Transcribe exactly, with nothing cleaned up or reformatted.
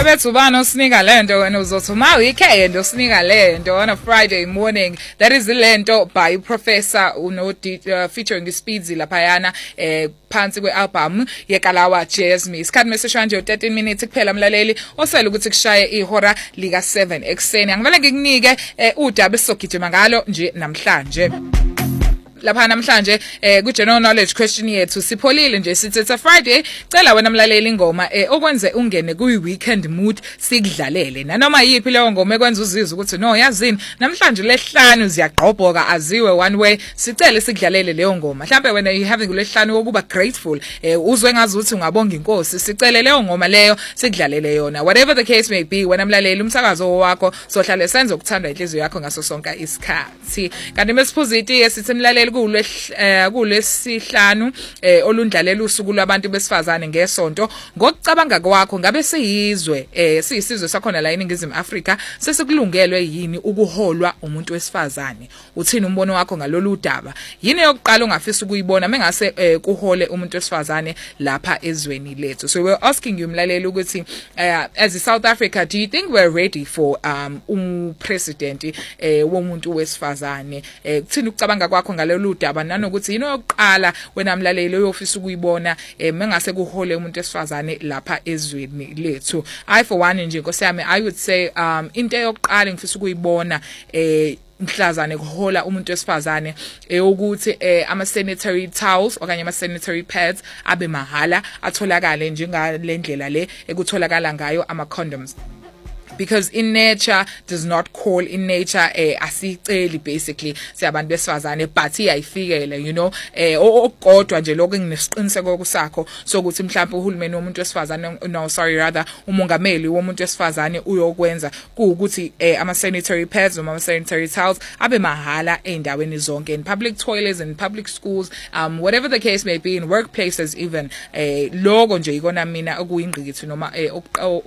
Bebethu bani osinika lento wena uzothi uma weekend osinika lento on a Friday morning. That is lento by Professor uno uh, featuring Speedsy laphayana eh phansi kwealbum yeKalawa Jazz. Isikhathi mesesha nje thirteen minutes kuphela mlaleli osela ukuthi kushaye ihora lika seven ekseni. Angivele ngikunike udaba esizogijima ngalo nje namhlanje. Lapha namhlanje eh ku general knowledge question yethu sipholile nje sithi it's a Friday cela wena mlaleli ingoma eh okwenze ungene kuyi weekend mood sikudlalele nanoma yipi leyo ngoma ekwenza uzizwe ukuthi no yazini namhlanje lehlanu ziyagqobhoka aziwe one way sicela sikudlalele leyo ngoma mhlambe wena you having lehlanu ukuba grateful eh uzwe ngazi ukuthi ungabonga inkosi sicela leyo ngoma leyo sikudlalele yona whatever the case may be wena mlaleli umsakazo wakho sohlale senze ukuthanda inhliziyo yakho ngaso sonke isikhathi kanti mesiphuziti esithi mlaleli kulwe kulesihlanu eh olundlalela usuku lwabantu besifazane ngesonto ngokucabanga kwakho ngabe siyizwe eh siyisizwe sakhona la eNingizimu Afrika sesikulungelwe yini ukuholwa umuntu wesifazane uthini umbono wakho ngalolu daba yini yokuqala ongafisa ukuyibona mengase eh, kuhole umuntu wesifazane lapha ezweni lethu so we're asking you mlaleli ukuthi uh, as a South Africa do you think we're ready for um um president eh womuntu wesifazane eh kuthini ukucabanga kwakho ngalolu udaba nanokuthi yini yokuqala wena mlaleli uyofisa ukuyibona mengase kuhole umuntu esifazane lapha ezweni lethu I for one nje nkosiyami I would say um into yokuqala ngifisa ukuyibona eh mhlazane kuhola umuntu wesifazane ukuthi ama sanitary towels okanye ama sanitary pads abe mahala atholakale njengalendlela le ekutholakala ngayo ama condoms because in nature does not call in nature eh asiceli basically siyabantu besifazane but iyayifikele you know eh okodwa nje lokho nginesiqiniseko kusakho sokuthi mhlawumbe uhulumeni womuntu wesifazane no sorry rather umongameli womuntu wesifazane uyokwenza kuukuthi eh ama sanitary pads noma ama sanitary towels abe mahala endaweni zonke in public toilets and public schools um whatever the case may be in workplaces even eh lokho nje ikona mina okuyingqikithi noma eh